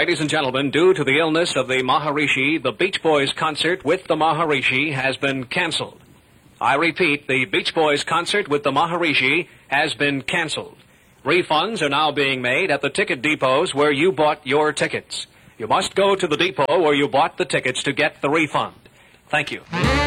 Ladies and gentlemen, due to the illness of the Maharishi, the Beach Boys concert with the Maharishi has been canceled. I repeat, the Beach Boys concert with the Maharishi has been canceled. Refunds are now being made at the ticket depots where you bought your tickets. You must go to the depot where you bought the tickets to get the refund. Thank you.